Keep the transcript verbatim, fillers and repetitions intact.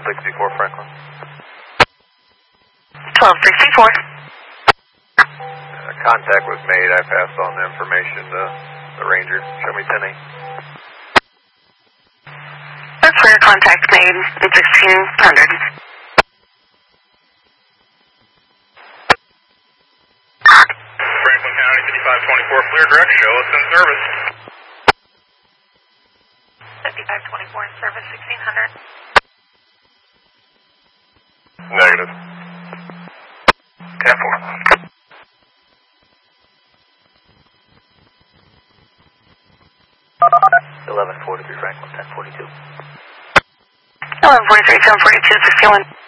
sixty-four Franklin. twelve sixty-four. Uh, contact was made. I passed on the information to the ranger. Show me ten eight. That's where contact made at sixteen hundred. Franklin County fifty-five twenty-four, clear direct. Show us in service. fifty-five twenty-four in service, sixteen hundred. Negative. ten four. eleven forty-three Franklin, ten forty-two. eleven forty-three, ten forty-two, sixty-one.